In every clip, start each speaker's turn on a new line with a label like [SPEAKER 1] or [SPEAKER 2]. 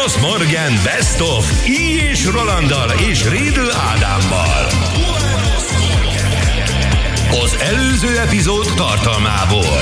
[SPEAKER 1] Buenos Morgen Best of I. és Rolanddal és Rédl Ádámmal. Az előző epizód tartalmából.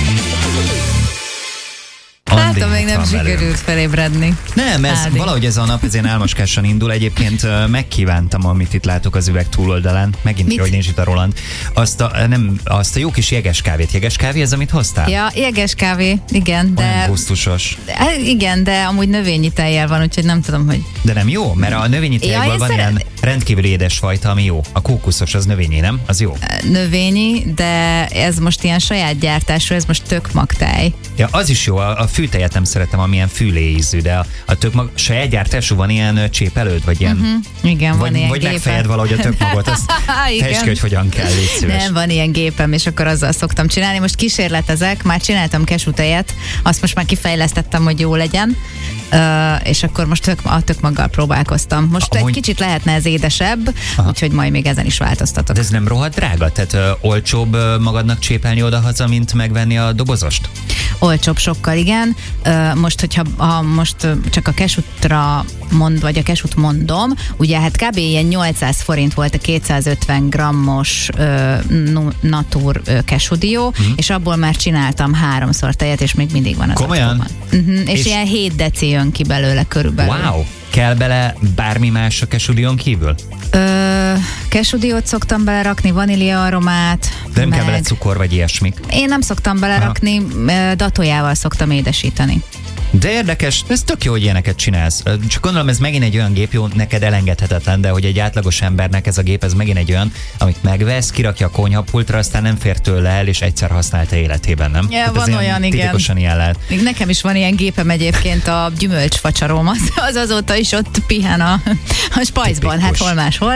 [SPEAKER 2] Látom, még nem sikerült felébredni.
[SPEAKER 3] Nem, valahogy ez a nap ilyen álmoskásan indul. Egyébként megkívántam, amit itt látok az üveg túloldalán. Megint, hogy nincs itt a Roland. Azt a jó kis jeges kávét. Jeges kávé ez, amit hoztál?
[SPEAKER 2] Ja, jeges kávé, igen.
[SPEAKER 3] Olyan gusztusos.
[SPEAKER 2] Igen, de amúgy növényi tejjel van, úgyhogy nem tudom, hogy...
[SPEAKER 3] De nem jó? Mert a növényi tejből van ilyen rendkívül édes fajta, ami jó. A kókuszos az növényi, nem? Az jó.
[SPEAKER 2] Növényi, de ez most ilyen saját gyártású, ez most tökmagtej.
[SPEAKER 3] Ja, az is jó. A fűtejet nem szeretem, amilyen füléízű, de a tökmag saját gyártású van ilyen csépelőd, vagy ilyen...
[SPEAKER 2] Igen, van ilyen
[SPEAKER 3] vagy
[SPEAKER 2] gépe.
[SPEAKER 3] megfejed valahogy a tökmagot, azt fejtsd ki, hogy hogyan kell, légy szíves.
[SPEAKER 2] Nem, van ilyen gépem, és akkor azzal szoktam csinálni. Most kísérletezek, már csináltam cashew-tejet, azt most már kifejlesztettem, hogy jó legyen, és akkor most a tökmaggal próbálkoztam. Most egy kicsit lehetne ez édesebb, úgyhogy majd még ezen is változtatok.
[SPEAKER 3] De ez nem rohadt drága? Tehát olcsóbb magadnak csépelni odahaza, mint megvenni a dobozost?
[SPEAKER 2] Olcsóbb sokkal, igen. Most, hogyha most csak a cashew-tra vagy a cashew-t mondom, ugye hát kb. Ilyen 800 forint volt a 250 grammos natur cashew dió, és abból már csináltam 3-szor tejet, és még mindig van az
[SPEAKER 3] komolyan?
[SPEAKER 2] És ilyen 7 deci jön ki belőle körülbelül.
[SPEAKER 3] Wow! Kell bele bármi más a cashew dión kívül?
[SPEAKER 2] Cashew diót szoktam belerakni, vanília aromát.
[SPEAKER 3] De nem kell bele cukor vagy ilyesmik?
[SPEAKER 2] Én nem szoktam belerakni, datójával szoktam édesíteni.
[SPEAKER 3] De érdekes, ez tök jó, hogy ilyeneket csinálsz. Csak gondolom, ez megint egy olyan gép, jó, neked elengedhetetlen, de hogy egy átlagos embernek ez a gép, ez megint egy olyan, amit megvesz, kirakja a konyhapultra, aztán nem fér tőle el, és egyszer használta életében, nem?
[SPEAKER 2] Ja, van olyan, igen.
[SPEAKER 3] Titikosan ilyen lehet.
[SPEAKER 2] Nekem is van ilyen gépem egyébként, a gyümölcsfacsarom, az azóta is ott pihen a spajzban, hát hol máshol.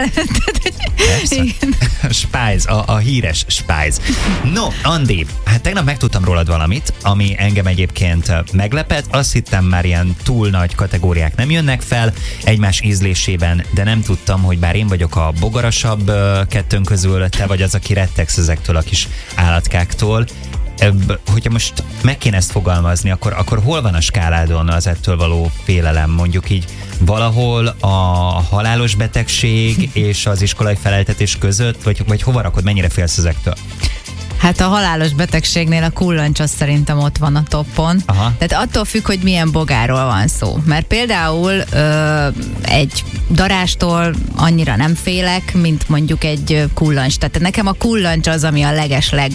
[SPEAKER 3] Spice, a híres Spice. No, Andi, hát tegnap megtudtam rólad valamit, ami engem egyébként meglepett. Azt hittem, már ilyen túl nagy kategóriák nem jönnek fel egymás ízlésében, de nem tudtam, hogy bár én vagyok a bogarasabb kettőnk közül, te vagy az, aki rettegsz ezektől a kis állatkáktól. Hogyha most meg kéne ezt fogalmazni, akkor hol van a skáládon az ettől való félelem? Mondjuk így valahol a halálos betegség és az iskolai feleltetés között, vagy hova rakod, mennyire félsz ezektől?
[SPEAKER 2] Hát a halálos betegségnél a kullancs az szerintem ott van a toppon. Aha. Tehát attól függ, hogy milyen bogáról van szó. Mert például egy darástól annyira nem félek, mint mondjuk egy kullancs. Tehát nekem a kullancs az, ami a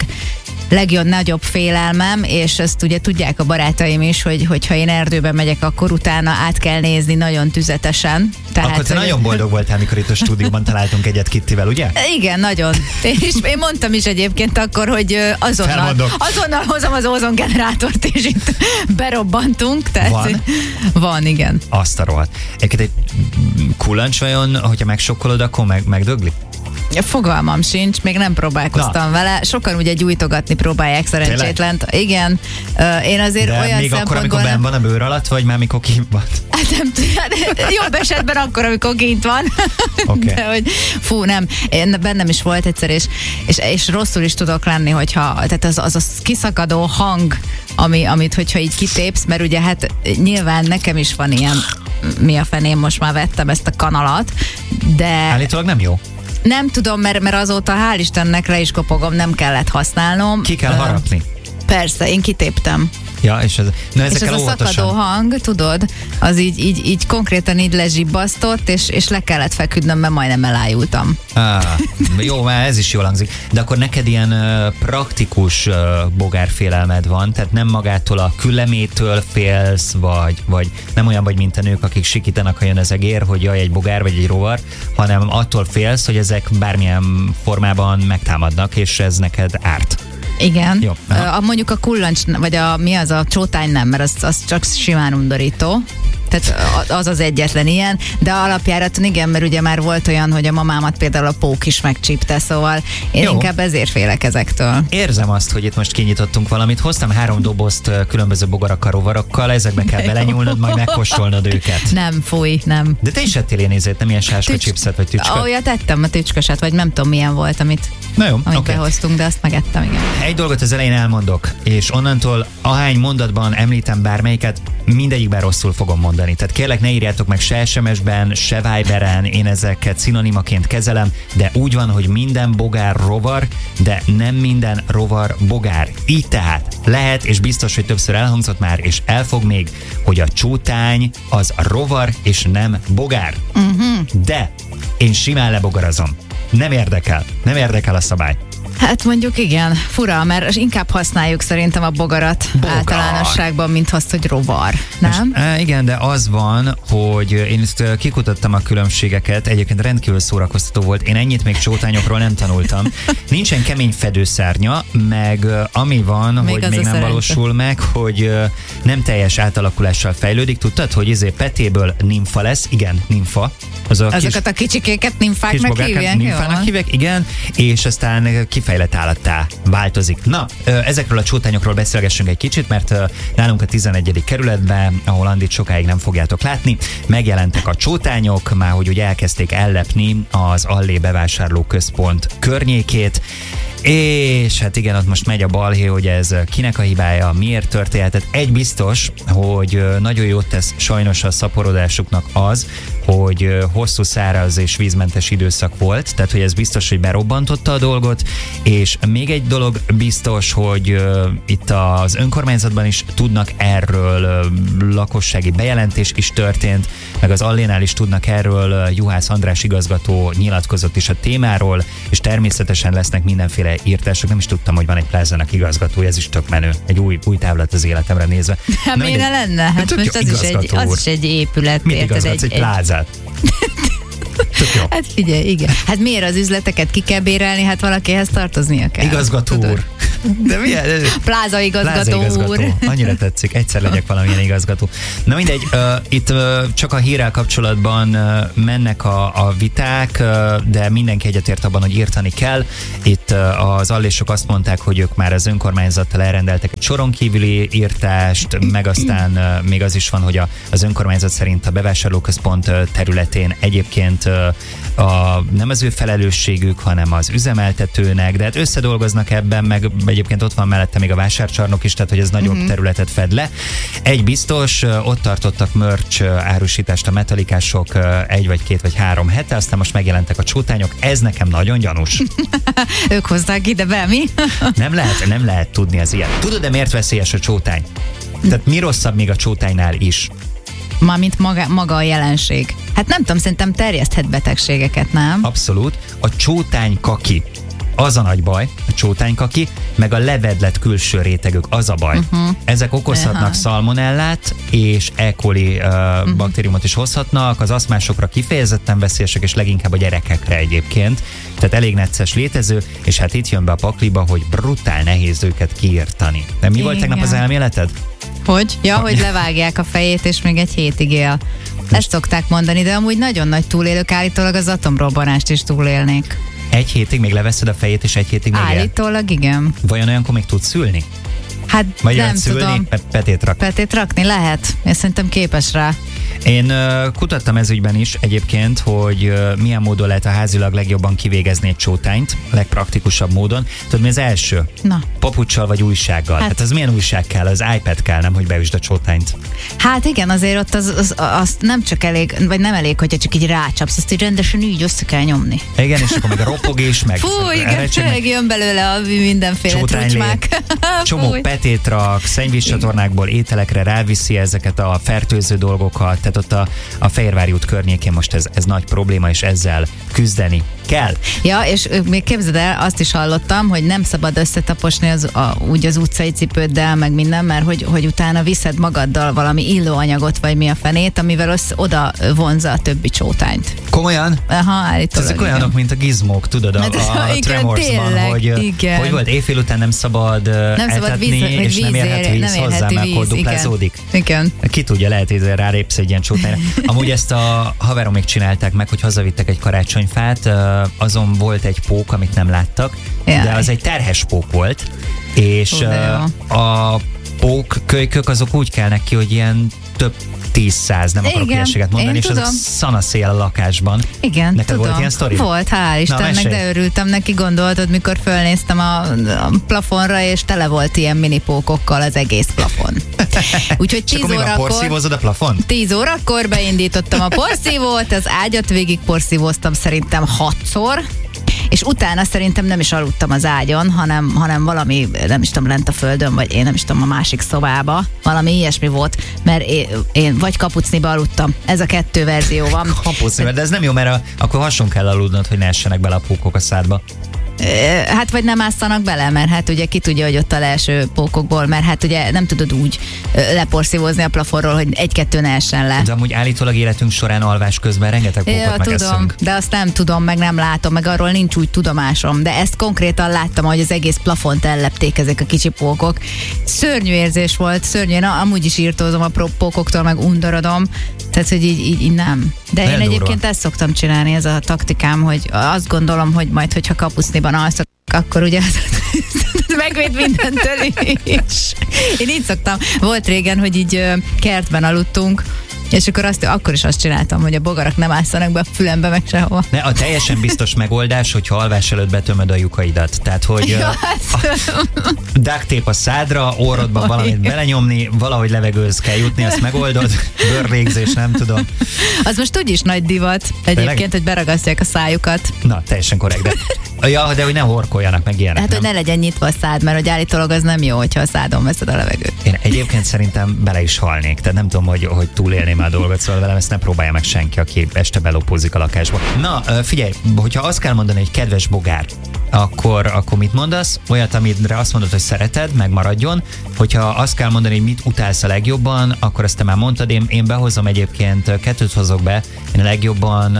[SPEAKER 2] legnagyobb félelmem, és ezt ugye tudják a barátaim is, hogyha én erdőbe megyek, akkor utána át kell nézni nagyon tüzetesen. Tehát,
[SPEAKER 3] akkor te nagyon boldog voltál, amikor itt a stúdióban találtunk egyet Kittivel, ugye? Igen,
[SPEAKER 2] nagyon. És én mondtam is egyébként akkor, hogy azonnal hozom az ózongenerátort, és itt berobbantunk. Tehát
[SPEAKER 3] van?
[SPEAKER 2] Van, igen.
[SPEAKER 3] Azt a rohadt. Egy kullancs vajon, hogyha megsokkolod, akkor megdögli?
[SPEAKER 2] Fogalmam sincs, még nem próbálkoztam vele. Sokan ugye gyújtogatni próbálják szerencsétlent. Igen. Én azért
[SPEAKER 3] de
[SPEAKER 2] olyan
[SPEAKER 3] még akkor, amikor benn van a bőr alatt, vagy már mikor kint van?
[SPEAKER 2] Hát nem tudom. Jobb esetben akkor, amikor kint van.
[SPEAKER 3] Okay.
[SPEAKER 2] De hogy nem. Bennem is volt egyszer, és rosszul is tudok lenni, hogyha tehát az a kiszakadó hang, amit hogyha így kitépsz, mert ugye hát nyilván nekem is van ilyen, mi a feném, most már vettem ezt a kanalat, de...
[SPEAKER 3] Állítólag nem jó.
[SPEAKER 2] Nem tudom, mert azóta hál' Istennek le is kopogom, nem kellett használnom.
[SPEAKER 3] Ki kell harapni.
[SPEAKER 2] Persze, én kitéptem.
[SPEAKER 3] Ja, és ez
[SPEAKER 2] a szakadó hang, tudod, az így konkrétan így lezsibbasztott, és le kellett feküdnöm, mert majdnem elájultam.
[SPEAKER 3] Jó, már ez is jól hangzik. De akkor neked ilyen praktikus bogárfélelmed van, tehát nem magától a küllemétől félsz, vagy nem olyan vagy, mint a nők, akik sikítanak, ha jön az egér, hogy jaj, egy bogár vagy egy rovar, hanem attól félsz, hogy ezek bármilyen formában megtámadnak, és ez neked árt.
[SPEAKER 2] Igen. Jó, mondjuk a kullancs, vagy mi az a csótány nem, mert az csak simán undorító. Tehát az egyetlen ilyen, de alapjáraton igen, mert ugye már volt olyan, hogy a mamámat például a pók is megcsípte, szóval én inkább ezért félek ezektől.
[SPEAKER 3] Érzem azt, hogy itt most kinyitottunk valamit, hoztam 3 dobozt különböző bogarakkal, rovarokkal, ezekbe kell belenyúlnod, majd megkóstolnod őket.
[SPEAKER 2] Nem, fúj, nem.
[SPEAKER 3] De te is ettél ilyen ízét, nem ilyen sárska chipset vagy tücskött?
[SPEAKER 2] Olyat tettem a tücsköset, vagy nem tudom milyen volt, amit behoztunk, de azt megettem, igen.
[SPEAKER 3] Egy dolgot az elején elmondok, és onnantól ahány mondatban említem bármelyiket, mindegyikben rosszul fogom mondani. mondani. Tehát kérlek, ne írjátok meg se SMS-ben, se Viberen, én ezeket szinonimaként kezelem, de úgy van, hogy minden bogár rovar, de nem minden rovar bogár. Így tehát lehet, és biztos, hogy többször elhangzott már, és elfog még, hogy a csótány az rovar, és nem bogár. De én simán lebogarazom. Nem érdekel a szabály.
[SPEAKER 2] Hát mondjuk igen, fura, mert inkább használjuk szerintem a bogarat általánosságban, mint azt, hogy rovar, nem?
[SPEAKER 3] Most, igen, de az van, hogy én ezt kikutattam a különbségeket, egyébként rendkívül szórakoztató volt, én ennyit még csótányokról nem tanultam. Nincsen kemény fedőszárnya, meg ami van, hogy még nem valósul meg, hogy nem teljes átalakulással fejlődik. Tudtad, hogy petéből nimfa lesz? Igen, nimfa.
[SPEAKER 2] Azokat a kicsikéket nimfáknak hívják?
[SPEAKER 3] Nimfának hívják, igen, és aztán kifejlett állattá változik. Na, ezekről a csótányokról beszélgessünk egy kicsit, mert nálunk a 11. kerületben, ahol Andit sokáig nem fogjátok látni, megjelentek a csótányok, már hogy úgy elkezdték ellepni az Allé bevásárlóközpont környékét, és hát igen, ott most megy a balhé, hogy ez kinek a hibája, miért történt. Tehát egy biztos, hogy nagyon jót tesz sajnos a szaporodásuknak az, hogy hosszú száraz és vízmentes időszak volt, tehát hogy ez biztos, hogy berobbantotta a dolgot, és még egy dolog biztos, hogy itt az önkormányzatban is tudnak erről, lakossági bejelentés is történt, meg az Allénál is tudnak erről, Juhász András igazgató nyilatkozott is a témáról, és természetesen lesznek mindenféle írtások. Nem is tudtam, hogy van egy plázának igazgatója, ez is tök menő. Egy új távlat az életemre nézve.
[SPEAKER 2] Hát miért ne lenne? Hát most az is egy épület.
[SPEAKER 3] Mit igazgatsz? Egy plázát?
[SPEAKER 2] Hát figyelj, igen. Hát miért az üzleteket ki kell bérelni? Hát valakihez tartoznia kell.
[SPEAKER 3] Igazgató úr. De milyen?
[SPEAKER 2] Pláza igazgató úr.
[SPEAKER 3] Annyira tetszik, egyszer legyek valamilyen igazgató. Na mindegy, itt csak a hírrel kapcsolatban mennek a viták, de mindenki egyetért abban, hogy írtani kell. Itt az allésok azt mondták, hogy ők már az önkormányzattal elrendeltek egy soron kívüli írtást, meg aztán még az is van, hogy az önkormányzat szerint a bevásárlóközpont területén egyébként nem az ő felelősségük, hanem az üzemeltetőnek, de hát összedolgoznak ebben, meg egyébként ott van mellette még a vásárcsarnok is, tehát hogy ez nagyobb területet fed le. Egy biztos, ott tartottak merch árusítást a metalikások 1 vagy 2 vagy 3 hete, aztán most megjelentek a csótányok, ez nekem nagyon gyanús.
[SPEAKER 2] Ők hozták ide be, mi?
[SPEAKER 3] Nem lehet tudni az ilyet. Tudod-e miért veszélyes a csótány? Tehát mi rosszabb még a csótánynál is?
[SPEAKER 2] Mármint maga a jelenség. Hát nem tudom, szerintem terjeszthet betegségeket, nem?
[SPEAKER 3] Abszolút. A csótánykaki. Az a nagy baj, a csótánykaki, meg a levedlet külső rétegük, az a baj. Ezek okozhatnak szalmonellát, és E. coli baktériumot is hozhatnak, az asztmásokra kifejezetten veszélyesek, és leginkább a gyerekekre egyébként. Tehát elég necces létező, és hát itt jön be a pakliba, hogy brutál nehéz őket kiírtani. De mi volt tegnap az elméleted?
[SPEAKER 2] Hogy? Ja, hogy levágják a fejét, és még egy hétig él. Ezt szokták mondani, de amúgy nagyon nagy túlélők állítólag az atomrobbanást is túlélnék.
[SPEAKER 3] Egy hétig még leveszed a fejét, és egy hétig még
[SPEAKER 2] állítólag igen.
[SPEAKER 3] Vajon olyankor még tudsz szülni?
[SPEAKER 2] Hát vagy nem tudom.
[SPEAKER 3] Petét rakni.
[SPEAKER 2] Petét rakni lehet. Én szerintem képes rá.
[SPEAKER 3] Én kutattam ez ügyben is egyébként, hogy milyen módon lehet a házilag legjobban kivégezni egy csótányt, legpraktikusabb módon. Tudod, mi az első?
[SPEAKER 2] Na.
[SPEAKER 3] Papuccsal vagy újsággal. Hát az milyen újság kell? Az iPad kell, nem, hogy beüsd a csótányt.
[SPEAKER 2] Hát igen, azért ott az nem csak elég, vagy nem elég, hogyha csak így rácsapsz, azt így rendesen így össze kell nyomni.
[SPEAKER 3] Igen, és akkor meg a ropog is, meg...
[SPEAKER 2] Fú, igen, tényleg jön belőle a mindenféle trucsmák.
[SPEAKER 3] Csomó petét rak, szennyvízcsatornákból ételekre ráviszi ezeket a fertőző dolgokat, tehát ott a Fehérvári út környékén most ez nagy probléma, és ezzel küzdeni kell.
[SPEAKER 2] Ja, és még képzeld el, azt is hallottam, hogy nem szabad összetaposni úgy az utcai cipőddel, meg minden, mert hogy utána viszed magaddal valami illóanyagot, vagy mi a fenét, amivel oda vonza a többi csótányt.
[SPEAKER 3] Komolyan?
[SPEAKER 2] Aha, állítólag.
[SPEAKER 3] Ezek olyanok, mint a gizmok, tudod, a Tremorsban, hogy volt éjfél után nem szabad etetni, és nem érhet víz hozzá, mert akkor duplázódik.
[SPEAKER 2] Igen.
[SPEAKER 3] Ki tudja, lehet, hogy rálépsz egy ilyen csótányra. Amúgy ezt a haverom még csinálták meg, hogy hazavittek egy karácsonyfát, azon volt egy pók, amit nem láttak, de az egy terhes pók volt, és a pókkölykök azok úgy kelnek ki, hogy ilyen több 10-100, nem akarok ilyenséget mondani, és azok szanaszél a lakásban.
[SPEAKER 2] Igen,
[SPEAKER 3] neked
[SPEAKER 2] tudom.
[SPEAKER 3] Volt ilyen sztori?
[SPEAKER 2] Volt, hál' Istennek, de örültem neki, gondoltad, mikor fölnéztem a plafonra, és tele volt ilyen minipókokkal az egész plafon. Úgyhogy 10 órakor...
[SPEAKER 3] porszívózod a plafon?
[SPEAKER 2] 10 órakor beindítottam a porszívót, az ágyat végig porszívóztam szerintem 6-szor, és utána szerintem nem is aludtam az ágyon, hanem valami, nem is tudom, lent a földön, vagy én nem is tudom, a másik szobába. Valami ilyesmi volt, mert én vagy kapucniba aludtam. Ez a 2 verzió van.
[SPEAKER 3] Kapucniba, de ez nem jó, mert akkor hason kell aludnod, hogy ne essenek bele a pókok a szádba.
[SPEAKER 2] Hát vagy nem ásszanak bele, mert hát ugye ki tudja, hogy ott a leeső pókokból, mert hát ugye nem tudod úgy leporszívózni a plafonról, hogy 1-2 ne essen le.
[SPEAKER 3] De amúgy állítólag életünk során alvás közben rengeteg pókot megeszünk.
[SPEAKER 2] Tudom, de azt nem tudom, meg nem látom, meg arról nincs úgy tudomásom, de ezt konkrétan láttam, hogy az egész plafont ellepték ezek a kicsi pókok. Szörnyű érzés volt, szörnyű, én amúgy is írtózom a pókoktól, meg undorodom, tehát hogy így nem. De én egyébként ezt szoktam csinálni, ez a taktikám, hogy azt gondolom, hogy majd, hogyha kapucniban alszok, akkor ugye megvéd mindentől is. Én így szoktam. Volt régen, hogy így kertben aludtunk, és akkor is azt csináltam, hogy a bogarak nem ásszanak be a fülembe, meg sehova.
[SPEAKER 3] Ne, a teljesen biztos megoldás, hogyha alvás előtt betömöd a lyukaidat. Tehát, hogy duct tape a szádra, orrodba valamit belenyomni, valahogy levegőhöz kell jutni, azt megoldod, bőrvégzés, nem tudom.
[SPEAKER 2] Az most úgyis nagy divat egyébként, hogy beragasztják a szájukat.
[SPEAKER 3] Na, teljesen korrekt, de hogy ne horkoljanak meg ilyenek.
[SPEAKER 2] Hát, hogy ne legyen nyitva a szád, mert hogy állítólag az nem jó, hogyha a szádon veszed a levegőt.
[SPEAKER 3] Én egyébként szerintem bele is halnék, tehát nem tudom, hogy túlélném a dolgot, szóval velem ezt ne próbálja meg senki, aki este belopózik a lakásba. Na, figyelj, hogyha azt kell mondani, hogy kedves bogár, akkor mit mondasz? Olyat, amire azt mondod, hogy szereted, megmaradjon. Hogyha azt kell mondani, hogy mit utálsz a legjobban, akkor ezt te már mondtad, én behozom egyébként, 2 hozok be, én a legjobban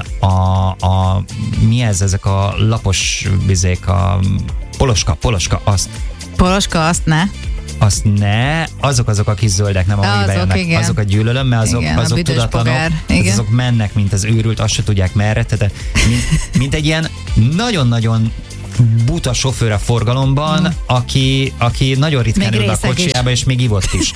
[SPEAKER 3] mi ez, ezek a lapos vizék, a poloska, azt.
[SPEAKER 2] Poloska, azt ne.
[SPEAKER 3] Azt ne, azok a kis zöldek, nem ahogy bejönnek, igen. Azokat gyűlölöm, mert azok tudatlanok, azok mennek, mint az őrült, azt se tudják merre, tehát mint egy ilyen nagyon-nagyon buta sofőr a forgalomban, aki nagyon ritkán ül a kocsijába, és még ivott is.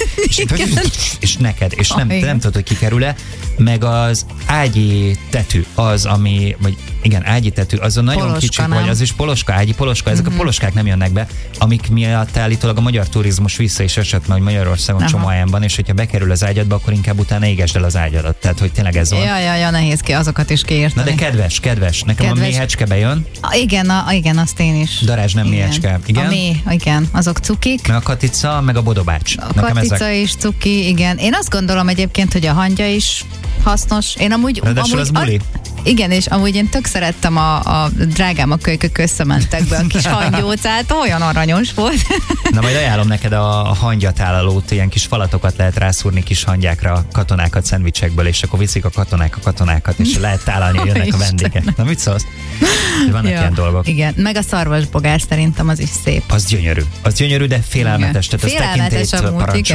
[SPEAKER 3] és neked, és nem tudod, hogy kikerül-e, meg az ágyi tetű, az, ami, vagy igen, ágyi tetű, azon nagyon kicsi, vagy az is poloska, ágyi poloska, ezek a poloskák nem jönnek be, amik miatt állítólag a magyar turizmus vissza is esett, mert Magyarországon csomó helyen van, és hogyha bekerül az ágyadba, akkor inkább utána égesd el az ágyadat. Tehát, hogy tényleg ez van.
[SPEAKER 2] Ja, nehéz ki azokat is kiérteni.
[SPEAKER 3] Na de kedves. Nekem a méhecske bejön.
[SPEAKER 2] Igen, azt én is.
[SPEAKER 3] Darázs nem méhecske. Igen?
[SPEAKER 2] Igen, azok cukik.
[SPEAKER 3] Meg a katica, meg a bodobács.
[SPEAKER 2] A katica is cuki, igen. Én azt gondolom egyébként, hogy a hangya is hasznos. Én amúgy
[SPEAKER 3] az buli.
[SPEAKER 2] Igen, és amúgy én tök szerettem a drágám a kölykök összementek be a kis hangyócát, olyan aranyos volt.
[SPEAKER 3] Na majd ajánlom neked a hangyatálalót, ilyen kis falatokat lehet rászúrni kis hangyákra, katonákat szendvicsekből, és akkor viszik a katonákat, és lehet tálalni, hogy jönnek a vendégek. Na mit szólsz? Vannak ilyen dolgok.
[SPEAKER 2] Igen, meg a szarvasbogár szerintem az is szép.
[SPEAKER 3] Az gyönyörű, de félelmetes. Tehát
[SPEAKER 2] félelmetes amúgy,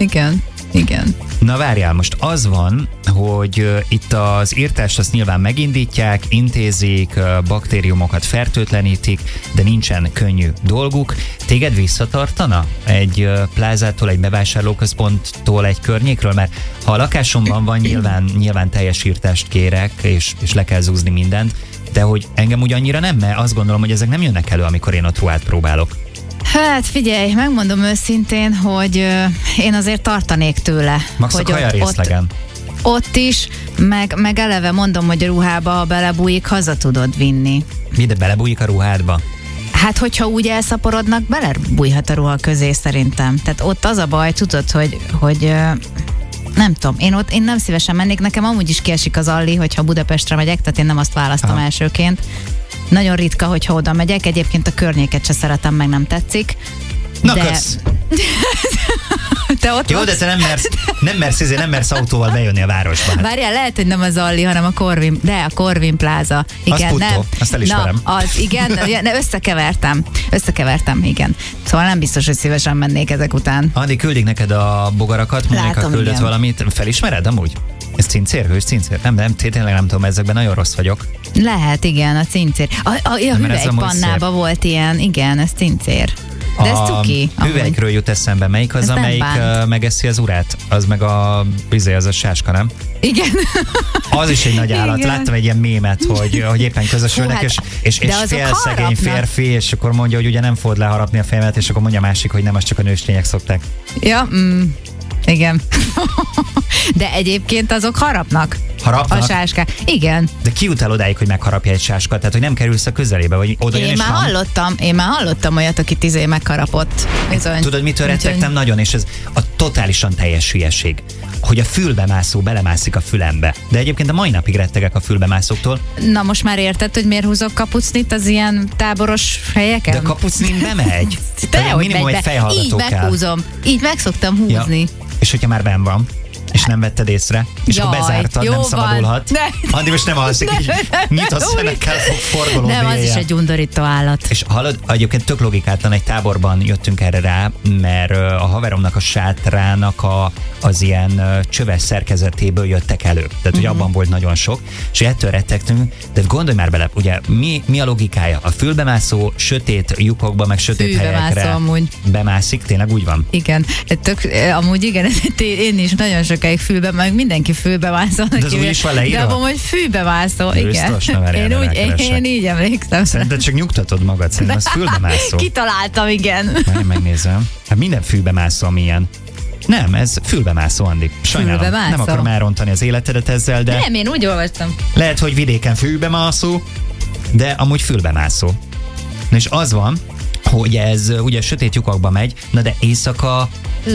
[SPEAKER 2] igen.
[SPEAKER 3] Na várjál, most az van, hogy itt az írtást azt nyilván megindítják, intézik, baktériumokat fertőtlenítik, de nincsen könnyű dolguk. Téged visszatartana egy plázától, egy bevásárlóközponttól, egy környékről? Mert ha a lakásomban van, nyilván teljes írtást kérek, és le kell zúzni mindent, de hogy engem úgy annyira nem, mert azt gondolom, hogy ezek nem jönnek elő, amikor én ott ruhát próbálok.
[SPEAKER 2] Hát figyelj, megmondom őszintén, hogy én azért tartanék tőle.
[SPEAKER 3] Max
[SPEAKER 2] hogy
[SPEAKER 3] a kaja részlegen.
[SPEAKER 2] Ott is, meg eleve mondom, hogy a ruhába, ha belebújik, haza tudod vinni.
[SPEAKER 3] Mi, de belebújik a ruhádba?
[SPEAKER 2] Hát, hogyha úgy elszaporodnak, belebújhat a ruha közé szerintem. Tehát ott az a baj, tudod, hogy nem tudom, én nem szívesen mennék, nekem amúgy is kiesik az alli, hogyha Budapestre megyek, tehát én nem azt választom elsőként. Nagyon ritka, hogyha oda megyek, egyébként a környéket se szeretem, meg nem tetszik.
[SPEAKER 3] Na kösz!
[SPEAKER 2] Te ott
[SPEAKER 3] jó, de te nem mersz autóval bejönni a városba.
[SPEAKER 2] Várjál, lehet, hogy nem az Alli, hanem a Corvin Plaza. Igen,
[SPEAKER 3] az puttó, azt elismerem.
[SPEAKER 2] Na, igen, összekevertem, igen. Szóval nem biztos, hogy szívesen mennék ezek után.
[SPEAKER 3] Andi, küldik neked a bogarakat, Monika küldött igen. Valamit. Felismered amúgy? Ez cincér, hős cincér? Nem, tényleg nem tudom, ezekben nagyon rossz vagyok.
[SPEAKER 2] Lehet, igen, a cincér. A hüvelykpannában volt ilyen, igen, ez cincér. De ez cuki.
[SPEAKER 3] Hüvelykről jut eszembe. Melyik az,
[SPEAKER 2] ez
[SPEAKER 3] amelyik megeszi az urát? Az meg az a sáska, nem?
[SPEAKER 2] Igen.
[SPEAKER 3] Az is egy nagy állat. Igen. Láttam egy ilyen mémet, hogy éppen közösülnek, és fél szegény férfi, és akkor mondja, hogy ugye nem fogod leharapni a fejemet, és akkor mondja a másik, hogy nem, az csak a nőstények szokták.
[SPEAKER 2] Ja, igen. De egyébként azok harapnak.
[SPEAKER 3] Harapnak?
[SPEAKER 2] A sáskák. Igen.
[SPEAKER 3] De ki jut el odáig, hogy megharapja egy sáskát? Tehát, hogy nem kerülsz a közelébe, vagy oda jön,
[SPEAKER 2] Én már hallottam olyat, aki megharapott. Bizony.
[SPEAKER 3] Tudod, mitől rettegtem nagyon? És ez a totálisan teljes hülyeség. Hogy a fülbemászó belemászik a fülembe. De egyébként a mai napig rettegek a fülbemászóktól.
[SPEAKER 2] Na most már érted, hogy miért húzok kapucnit az ilyen táboros helyeken?
[SPEAKER 3] De a kapucnin bemegy. Minimum egy fejhallgató kell.
[SPEAKER 2] Így meghúzom. Így meg szoktam húzni. Ja.
[SPEAKER 3] És hogyha már benn van, és nem vetted észre, és akkor bezártad, nem szabadulhat. Andi most nem alszik, így nyit a szemekkel fog forgolódni.
[SPEAKER 2] Nem, az is egy undorító állat.
[SPEAKER 3] És hallod, egyébként tök logikátlan, egy táborban jöttünk erre rá, mert a haveromnak a sátrának az ilyen csöves szerkezetéből jöttek elő. Tehát, hogy abban volt nagyon sok, és ettől rettegtünk, de gondolj már bele, ugye mi a logikája? A fülbemászó sötét lyukokba, meg sötét helyekre
[SPEAKER 2] amúgy
[SPEAKER 3] bemászik, tényleg úgy van?
[SPEAKER 2] Igen, amúgy igen, én is nagyon sokáig meg mindenki fülbemászó.
[SPEAKER 3] De az úgy is van leírva?
[SPEAKER 2] De hogy fülbemászó, igen. Én így emlékszem.
[SPEAKER 3] Szerinted csak nyugtatod magad, szerintem az fülbemászó.
[SPEAKER 2] Kitaláltam, igen.
[SPEAKER 3] Megnézem. Hát minden fülbemászó milyen. Nem, ez fülbemászó, Andi. Sajnálom.
[SPEAKER 2] Fülbemászó.
[SPEAKER 3] Nem akarom elrontani az életedet ezzel, de...
[SPEAKER 2] Nem, én úgy olvastam.
[SPEAKER 3] Lehet, hogy vidéken fülbemászó, de amúgy fülbemászó. Na és az van, hogy ez ugye sötét lyukakba megy, na de éjszaka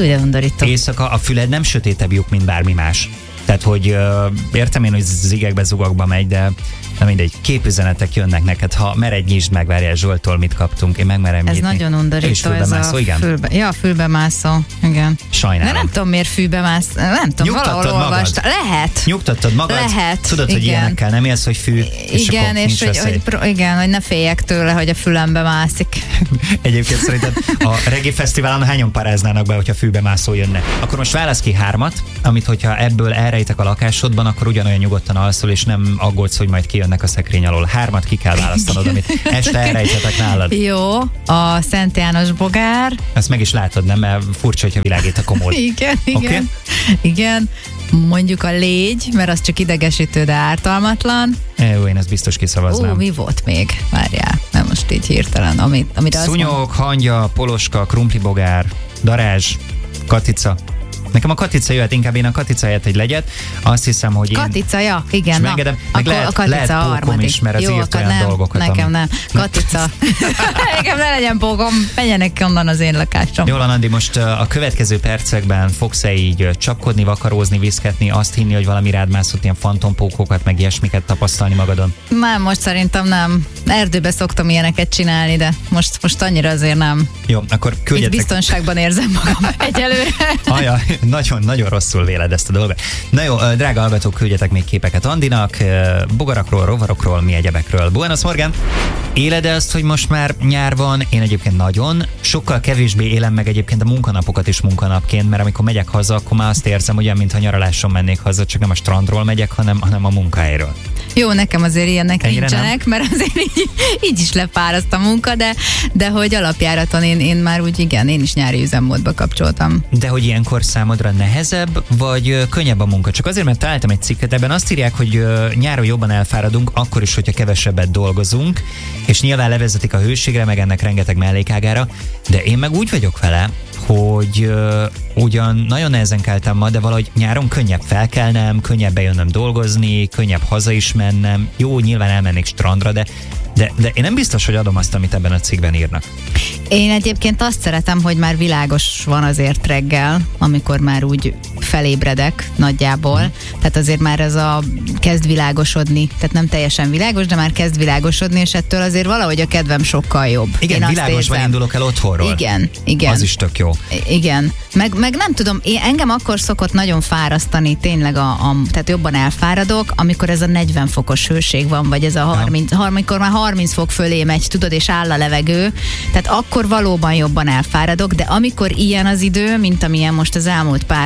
[SPEAKER 3] a füled nem sötétebb lyuk, mint bármi más. Tehát, hogy értem én, hogy zigekbe, zugakba megy, de na mindegy, képüzenetek jönnek neked, ha mered nyisd meg, várjál Zsoltól, mit kaptunk, én megmerem nyitni.
[SPEAKER 2] Ez nagyon undorító, ez a fülbemászó, igen.
[SPEAKER 3] Sajnálom.
[SPEAKER 2] De nem tudom, miért fülbemászó, nem tudom, valahol olvastam. Lehet.
[SPEAKER 3] Nyugtattad magad? Lehet. Tudod, igen. Hogy ilyenekkel nem élsz, hogy fű, és
[SPEAKER 2] igen, és hogy ne féljek tőle, hogy a fülembe mászik.
[SPEAKER 3] Egyébként szerinted a Reggae Fesztiválon hányan paráznának be, hogyha fülbemászó jönne? Akkor most válasz ki 3, amit hogyha ebből elrejtek a lakásodban, akkor ugyanolyan nyugodtan alszol, és nem aggódsz, hogy majd kijönnek a szekrény alól. 3 ki kell választanod, amit este elrejthetek nálad.
[SPEAKER 2] Jó, a Szent János bogár.
[SPEAKER 3] Ezt meg is látod, nem? Mert furcsa, hogyha világít a komód.
[SPEAKER 2] Igen. Okay? Igen. Mondjuk a légy, mert az csak idegesítő, de ártalmatlan.
[SPEAKER 3] Jó, én ezt biztos kiszavaznám.
[SPEAKER 2] Mi volt még? Várjál, nem most így hirtelen. Amit
[SPEAKER 3] Szúnyog, hangya, poloska, krumplibogár, darázs, katica. Nekem a katica jöhet, inkább én a katica helyett egy legyet. Azt hiszem, hogy én...
[SPEAKER 2] Katica, ja, igen.
[SPEAKER 3] Na, meg lehet pókom is, mert az írt olyan dolgokat.
[SPEAKER 2] Nekem nem. Katica. Nekem ne legyen pókom, menjenek ki onnan az én lakásom.
[SPEAKER 3] Jól van, Andi, most a következő percekben fogsz-e így csapkodni, vakarózni, viszketni, azt hinni, hogy valami rád mászott ilyen fantompókokat, meg ilyesmiket tapasztalni magadon? Nem,
[SPEAKER 2] most szerintem nem. Erdőbe szoktam ilyeneket csinálni, de most annyira azért nem.
[SPEAKER 3] Jó, akkor küldjetek.
[SPEAKER 2] Itt biztonságban érzem magam egyelőre.
[SPEAKER 3] Nagyon rosszul véled ezt a dolgot. Na jó, drága hallgatók, küldjetek még képeket Andinak, bogarakról, rovarokról, mi egyebekről. Buenos Morgan! Éled-e azt, hogy most már nyár van? Én egyébként nagyon. Sokkal kevésbé élem meg egyébként a munkanapokat is munkanapként, mert amikor megyek haza, akkor már azt érzem, olyan, mintha nyaraláson mennék haza, csak nem a strandról megyek, hanem a munkahelyről.
[SPEAKER 2] Jó, nekem azért ilyenek nincsenek, mert azért így is lepáraszt a munka, de hogy alapjáraton én már úgy igen, én is nyári üzemmódba kapcsoltam.
[SPEAKER 3] De hogy ilyenkor számodra nehezebb, vagy könnyebb a munka? Csak azért, mert találtam egy cikket, ebben azt írják, hogy nyáron jobban elfáradunk, akkor is, hogyha kevesebbet dolgozunk, és nyilván levezetik a hőségre, meg ennek rengeteg mellékágára, de én meg úgy vagyok vele, hogy ugyan nagyon nehezen keltem ma, de valahogy nyáron könnyebb felkelnem, könnyebb bejönnöm dolgozni, könnyebb haza is mennem. Jó, nyilván elmennék strandra, de én nem biztos, hogy adom azt, amit ebben a cikkben írnak.
[SPEAKER 2] Én egyébként azt szeretem, hogy már világos van azért reggel, amikor már úgy felébredek nagyjából. Tehát azért már ez kezd világosodni. Tehát nem teljesen világos, de már kezd világosodni, és ettől azért valahogy a kedvem sokkal jobb.
[SPEAKER 3] Igen, világosban indulok el otthonról.
[SPEAKER 2] Igen.
[SPEAKER 3] Az is tök jó.
[SPEAKER 2] Igen. Meg nem tudom, engem akkor szokott nagyon fárasztani, tényleg tehát jobban elfáradok, amikor ez a 40 fokos hőség van, vagy ez a 30, amikor már 30 fok fölé megy, tudod, és áll a levegő. Tehát akkor valóban jobban elfáradok, de amikor ilyen az idő, mint amilyen most az elmúlt pár napban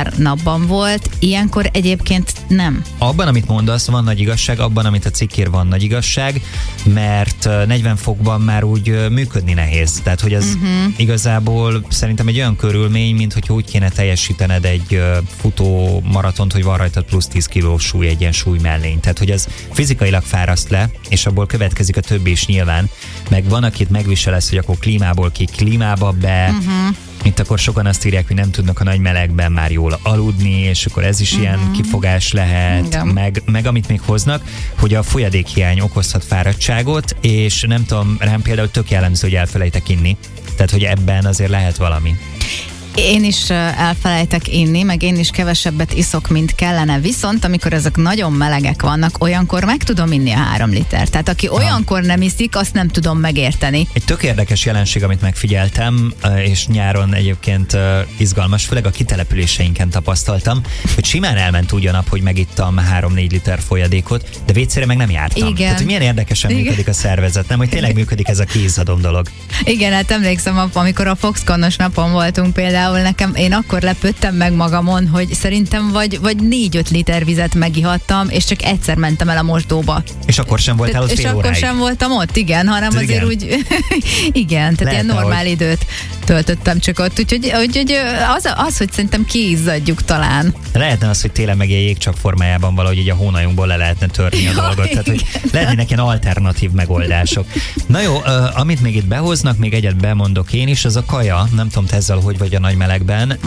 [SPEAKER 2] jobban volt, ilyenkor egyébként nem.
[SPEAKER 3] Abban, amit mondasz, van nagy igazság, abban, amit a cikk ír, van nagy igazság, mert 40 fokban már úgy működni nehéz. Tehát, hogy az igazából szerintem egy olyan körülmény, mint hogyha úgy kéne teljesítened egy futó maratont, hogy van rajtad plusz 10 kilós súly, egy ilyen súly mellény. Tehát, hogy az fizikailag fáraszt le, és abból következik a többi is nyilván. Meg van, akit megviselesz, hogy akkor klímából ki, klímába be. Itt akkor sokan azt írják, hogy nem tudnak a nagy melegben már jól aludni, és akkor ez is ilyen kifogás lehet, meg amit még hoznak, hogy a folyadékhiány okozhat fáradtságot, és nem tudom, rám például tök jellemző, hogy elfelejtek inni. Tehát, hogy ebben azért lehet valami.
[SPEAKER 2] Én is elfelejtek inni, meg én is kevesebbet iszok, mint kellene. Viszont amikor ezek nagyon melegek vannak, olyankor meg tudom inni a 3 liter. Tehát aki olyankor nem iszik, azt nem tudom megérteni.
[SPEAKER 3] Egy tök érdekes jelenség, amit megfigyeltem, és nyáron egyébként izgalmas, főleg a kitelepüléseinken tapasztaltam, hogy simán elment úgy a nap, hogy megittam 3-4 liter folyadékot, de vécére meg nem jártam.
[SPEAKER 2] Igen.
[SPEAKER 3] Tehát, hogy milyen érdekesen működik a szervezet, nem? Hogy tényleg működik ez a kiizzadom dolog.
[SPEAKER 2] Igen, hát emlékszem, amikor a Foxconnos napon voltunk például, én akkor lepődtem meg magamon, hogy szerintem vagy 4-5 liter vizet megihattam, és csak egyszer mentem el a mosdóba.
[SPEAKER 3] És akkor sem voltál ott fél óráig.
[SPEAKER 2] És akkor sem voltam ott, igen, hanem azért igen. Úgy, igen, tehát ilyen normál időt töltöttem csak ott, úgyhogy hogy szerintem kiizzadjuk talán.
[SPEAKER 3] Lehetne az, hogy télen meg ilyen jégcsak formájában valahogy így a hónajunkból le lehetne törni a dolgot, tehát hogy lehetnének ilyen alternatív megoldások. Na jó, amit még itt behoznak, még egyet bemondok én is, az a kaja, nem tudom te ezzel hogy vagy a nagy melegben,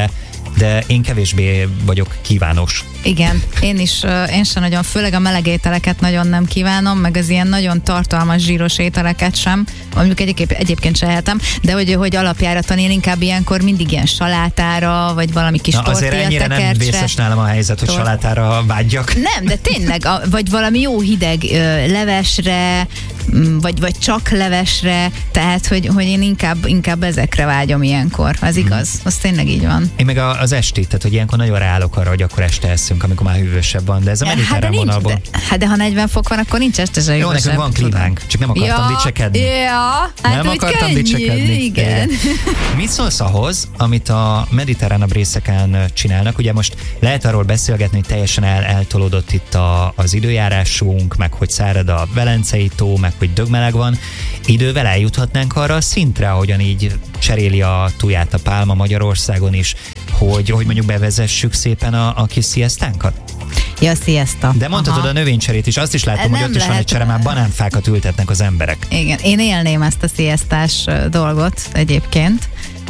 [SPEAKER 3] de én kevésbé vagyok kívános.
[SPEAKER 2] Igen, én sem nagyon, főleg a meleg ételeket nagyon nem kívánom, meg az ilyen nagyon tartalmas zsíros ételeket sem, mondjuk egyébként se ehetem, de hogy alapjáraton én inkább ilyenkor mindig ilyen salátára, vagy valami kis tortilla tekercsre. Azért ennyire nem vészes nálam a helyzet, hogy salátára vágyjak. Nem, de tényleg, vagy valami jó hideg levesre, vagy csak levesre, tehát hogy én inkább ezekre vágyom ilyenkor. Az igaz, az tényleg így van. Én
[SPEAKER 3] meg az esti, tehát hogy ilyenkor nagyon ráállok arra, hogy akkor este eszünk, amikor már hűvösebb van, de ez a mediterrán vonalban.
[SPEAKER 2] De ha 40 fok van, akkor nincs este se hűvösebb.
[SPEAKER 3] Jó, nekünk van klímánk, csak nem akartam dicsekedni.
[SPEAKER 2] Ja, hát
[SPEAKER 3] nem akartam dicsekedni.
[SPEAKER 2] Igen.
[SPEAKER 3] Mit szólsz ahhoz, amit a mediterránabb részeken csinálnak? Ugye most lehet arról beszélgetni, hogy teljesen eltolódott itt az időjárásunk, meg hogy szárad a Velencei tó, meg hogy dögmeleg van. Idővel eljuthatnánk arra a szintre, ahogyan így cseréli a tuját a pálma Magyarországon is, hogy mondjuk bevezessük szépen a kis sziasztánkat?
[SPEAKER 2] Ja, sziaszta.
[SPEAKER 3] De mondhatod a növénycserét is, azt is látom, hogy ott is van egy csere, már banánfákat ültetnek az emberek.
[SPEAKER 2] Igen, én élném ezt a sziasztás dolgot egyébként,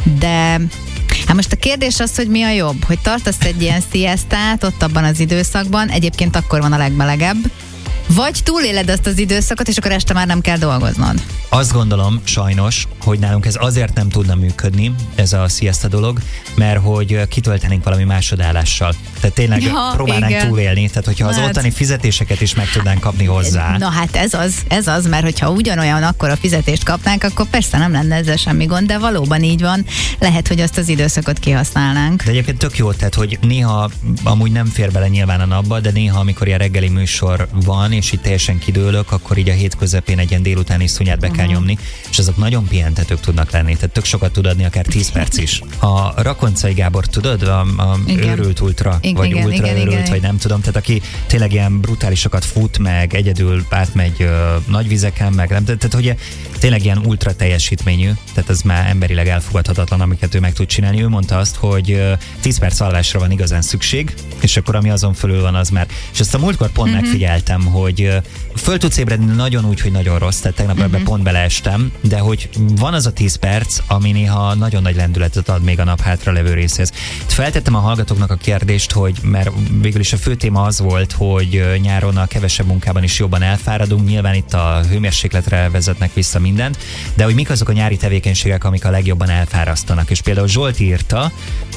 [SPEAKER 2] de hát most a kérdés az, hogy mi a jobb, hogy tartasz egy ilyen sziasztát ott abban az időszakban, egyébként akkor van a legmelegebb, vagy túléled azt az időszakot, és akkor este már nem kell dolgoznod.
[SPEAKER 3] Azt gondolom, sajnos, hogy nálunk ez azért nem tudna működni, ez a siesta dolog, mert hogy kitöltenénk valami másodállással. Tehát tényleg próbálnánk túlélni, tehát hogyha az ottani fizetéseket is meg tudnánk kapni hozzá.
[SPEAKER 2] Na hát ez az, mert hogyha ugyanolyan akkora fizetést kapnánk, akkor persze nem lenne ezzel semmi gond, de valóban így van, lehet, hogy azt az időszakot kihasználnánk.
[SPEAKER 3] De egyébként tök jó, tehát hogy néha amúgy nem fér bele nyilván a napba, de néha, amikor ilyen reggeli műsor van, és itt teljesen kidőlök, akkor így a hét közepén egy ilyen délutáni szúnyát be kell nyomni, és azok nagyon pihentetők tudnak lenni, tehát tök sokat tud adni, akár 10 perc is. A Rakoncai Gábor, tudod, a őrült ultra, vagy ultra őrült, vagy nem tudom, tehát aki tényleg ilyen brutálisokat fut, meg egyedül átmegy nagy vizeken, meg nem, tehát hogy tényleg ilyen ultra teljesítményű, tehát ez már emberileg elfogadhatatlan, amiket ő meg tud csinálni. Ő mondta azt, hogy 10 perc alvásra van igazán szükség, és akkor ami azon fölül van, az már. És ezt a múltkor pont megfigyeltem, hogy föl tudsz ébredni nagyon úgy, hogy nagyon rossz, tehát tegnap ebbe pont beleestem, de hogy van az a 10 perc, ami néha nagyon nagy lendületet ad még a nap hátra levő részhez. Feltettem a hallgatóknak a kérdést, hogy mert végül is a fő téma az volt, hogy nyáron a kevesebb munkában is jobban elfáradunk, nyilván itt a hőmérsékletre vezetnek vissza mindent, de hogy mik azok a nyári tevékenységek, amik a legjobban elfárasztanak. És például Zsolt írta,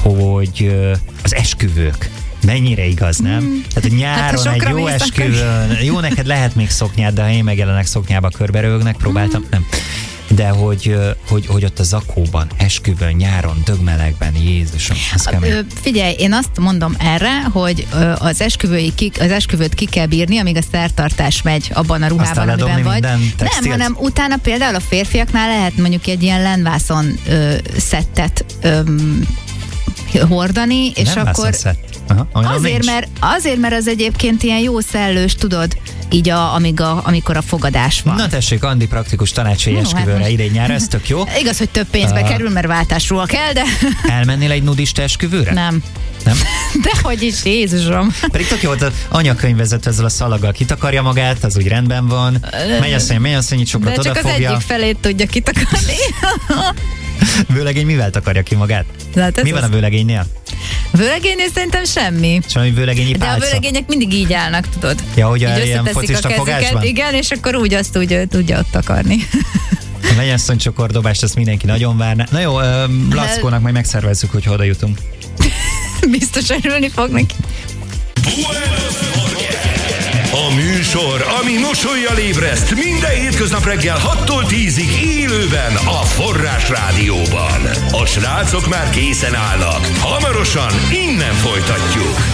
[SPEAKER 3] hogy az esküvők. Mennyire igaz, nem? Tehát, hogy nyáron egy jó esküvőn, jó, neked lehet még szoknyád, de ha én megjelenek szoknyába, körberögnek, próbáltam, nem. De hogy ott a zakóban, esküvőn, nyáron, dögmelegben, Jézusom, ez kemény.
[SPEAKER 2] Figyelj, én azt mondom erre, hogy az esküvőt ki kell bírni, amíg a szertartás megy abban a ruhában, amiben vagy. Nem, hanem utána például a férfiaknál lehet mondjuk egy ilyen lenvászon szettet hordani, és
[SPEAKER 3] nem
[SPEAKER 2] akkor azért, mert az egyébként ilyen jó szellős, tudod, így amikor a fogadás van.
[SPEAKER 3] Na tessék, Andi praktikus tanácsai esküvőre idén-nyára, ez tök jó.
[SPEAKER 2] Igaz, hogy több pénzbe kerül, mert váltásról kell, de...
[SPEAKER 3] Elmennél egy nudista esküvőre?
[SPEAKER 2] Nem. Dehogy is, Jézusom.
[SPEAKER 3] Pedig tök jó, hogy az anyakönyvvezető ezzel a szalaggal kitakarja magát, az úgy rendben van. Mennyasszonyi csokrot odafogja.
[SPEAKER 2] De csak az egyik felét tudja kitakarni.
[SPEAKER 3] Vőlegény mivel takarja ki magát? Mi van a vőlegénynél?
[SPEAKER 2] A vőlegénynél szerintem semmi.
[SPEAKER 3] Semmi vőlegényi pálca.
[SPEAKER 2] De a vőlegények mindig így állnak, tudod.
[SPEAKER 3] Ja, hogy ilyen focista fogásban?
[SPEAKER 2] Igen, és akkor úgy azt úgy tudja ott takarni.
[SPEAKER 3] A mennyasszony csokordobást, azt mindenki nagyon várná. Na jó, Lackónak majd megszervezzük, hogy oda jutunk.
[SPEAKER 2] Biztos örülni fog neki.
[SPEAKER 1] A műsor, ami mosollyal ébreszt minden hétköznap reggel 6-tól 10-ig élőben a Forrás Rádióban. A srácok már készen állnak. Hamarosan innen folytatjuk.